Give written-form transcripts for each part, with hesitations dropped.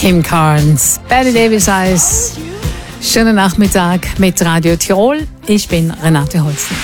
Kim Carnes, Betty Davis Eyes. Schönen Nachmittag mit Radio Tirol. Ich bin Renate Holzen.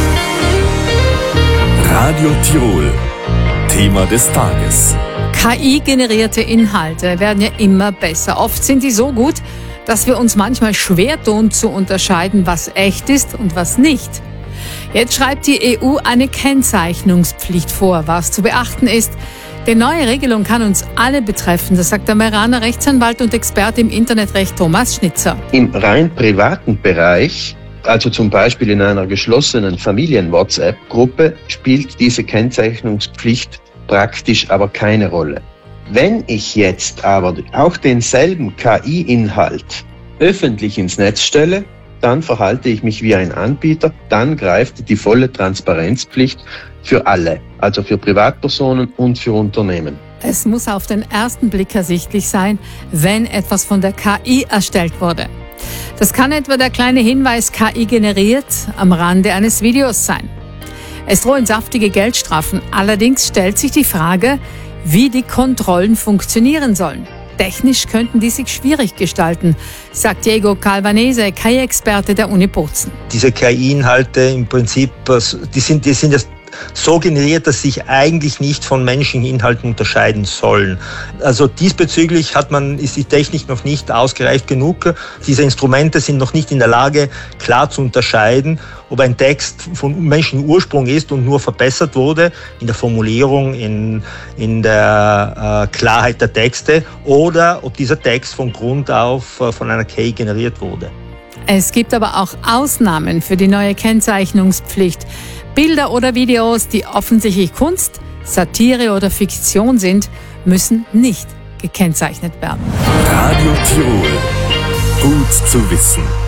Radio Tirol. Thema des Tages. KI-generierte Inhalte werden ja immer besser. Oft sind die so gut, dass wir uns manchmal schwer tun zu unterscheiden, was echt ist und was nicht. Jetzt schreibt die EU eine Kennzeichnungspflicht vor, was zu beachten ist. Die neue Regelung kann uns alle betreffen, das sagt der Meraner Rechtsanwalt und Experte im Internetrecht Thomas Schnitzer. Im rein privaten Bereich, also zum Beispiel in einer geschlossenen Familien-WhatsApp-Gruppe, spielt diese Kennzeichnungspflicht praktisch aber keine Rolle. Wenn ich jetzt aber auch denselben KI-Inhalt öffentlich ins Netz stelle, dann verhalte ich mich wie ein Anbieter, dann greift die volle Transparenzpflicht für alle, also für Privatpersonen und für Unternehmen. Es muss auf den ersten Blick ersichtlich sein, wenn etwas von der KI erstellt wurde. Das kann etwa der kleine Hinweis KI generiert am Rande eines Videos sein. Es drohen saftige Geldstrafen. Allerdings stellt sich die Frage, wie die Kontrollen funktionieren sollen. Technisch könnten die sich schwierig gestalten, sagt Diego Calvanese, KI-Experte der Uni Bozen. Diese KI-Inhalte im Prinzip, die sind ja so generiert, dass sich eigentlich nicht von menschlichen Inhalten unterscheiden sollen. Also diesbezüglich ist die Technik noch nicht ausgereift genug. Diese Instrumente sind noch nicht in der Lage, klar zu unterscheiden, ob ein Text von menschlichem Ursprung ist und nur verbessert wurde in der Formulierung, in der Klarheit der Texte, oder ob dieser Text von Grund auf von einer KI generiert wurde. Es gibt aber auch Ausnahmen für die neue Kennzeichnungspflicht. Bilder oder Videos, die offensichtlich Kunst, Satire oder Fiktion sind, müssen nicht gekennzeichnet werden. Radio Tirol. Gut zu wissen.